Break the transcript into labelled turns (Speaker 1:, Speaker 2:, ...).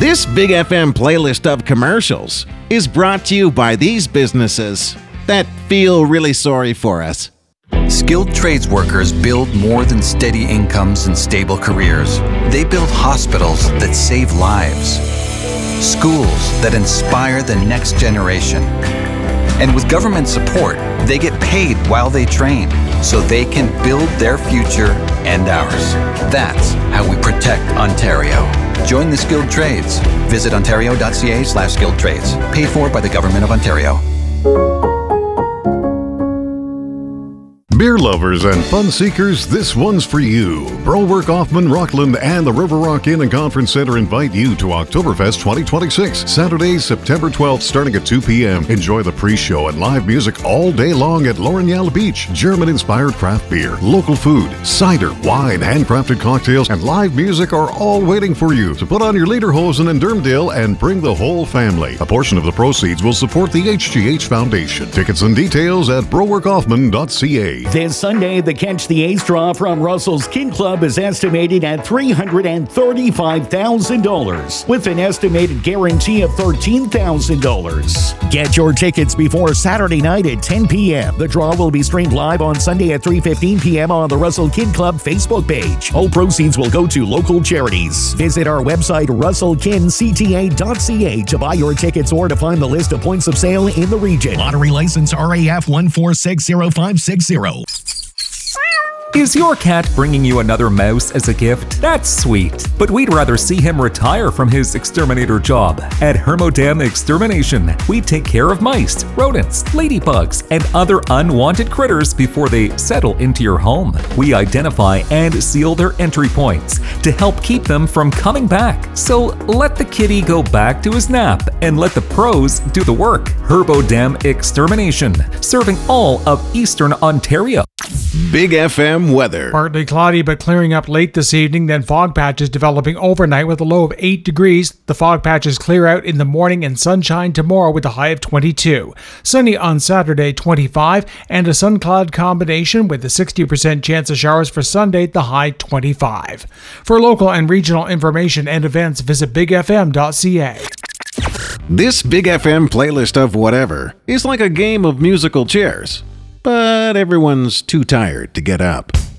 Speaker 1: This Big FM playlist of commercials is brought to you by these businesses that feel really sorry for us.
Speaker 2: Skilled trades workers build more than steady incomes and stable careers. They build hospitals that save lives, schools that inspire the next generation. And with government support, they get paid while they train, so they can build their future and ours. That's how we protect Ontario. Join the skilled trades. Visit ontario.ca/skilled trades. Paid for by the Government of Ontario.
Speaker 3: Beer lovers and fun seekers, this one's for you. Browerk Hoffman, Rockland, and the River Rock Inn and Conference Center invite you to Oktoberfest 2026, Saturday, September 12th, starting at 2 p.m. Enjoy the pre-show and live music all day long at Loranyala Beach. German-inspired craft beer, local food, cider, wine, handcrafted cocktails, and live music are all waiting for you. So put on your lederhosen and Dermdale and bring the whole family. A portion of the proceeds will support the HGH Foundation. Tickets and details at browerkhoffman.ca.
Speaker 4: This Sunday, the Catch the Ace draw from Russell's Kid Club is estimated at $335,000 with an estimated guarantee of $13,000. Get your tickets before Saturday night at 10 p.m. The draw will be streamed live on Sunday at 3:15 p.m. on the Russell Kid Club Facebook page. All proceeds will go to local charities. Visit our website, russellkincta.ca, to buy your tickets or to find the list of points of sale in the region. Lottery license RAF 1460560.
Speaker 5: Is your cat bringing you another mouse as a gift? That's sweet, but we'd rather see him retire from his exterminator job. At Hermodam Extermination, we take care of mice, rodents, ladybugs, and other unwanted critters before they settle into your home. We identify and seal their entry points to help keep them from coming back. So let the kitty go back to his nap and let the pros do the work. Hermodam Extermination, serving all of Eastern Ontario.
Speaker 1: Big FM weather.
Speaker 6: Partly cloudy but clearing up late this evening, then fog patches developing overnight with a low of 8 degrees. The fog patches clear out in the morning and sunshine tomorrow with a high of 22. Sunny on Saturday, 25, and a sun-cloud combination with a 60% chance of showers for Sunday, the high 25. For local and regional information and events, visit bigfm.ca.
Speaker 1: This Big FM playlist of whatever is like a game of musical chairs, but everyone's too tired to get up.